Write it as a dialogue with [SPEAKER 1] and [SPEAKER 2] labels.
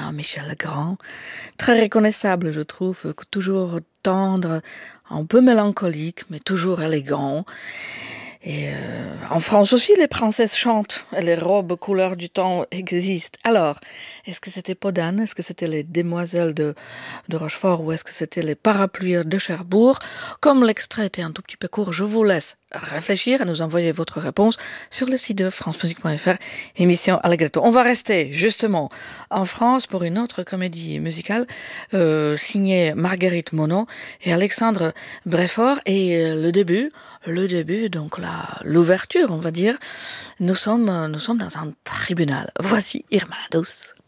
[SPEAKER 1] bien Michel Legrand. Très reconnaissable, je trouve, toujours tendre, un peu mélancolique, mais toujours élégant. Et en France aussi, les princesses chantent et les robes couleur du temps existent. Alors, est-ce que c'était Podane? Est-ce que c'était les demoiselles de Rochefort ou est-ce que c'était les parapluies de Cherbourg? Comme l'extrait était un tout petit peu court, je vous laisse réfléchir et nous envoyer votre réponse sur le site de francemusique.fr, émission Allegretto. On va rester justement en France pour une autre comédie musicale signée Marguerite Monod et Alexandre Breffort. Et le début, donc l'ouverture, on va dire, nous sommes dans un tribunal. Voici Irma la Douce.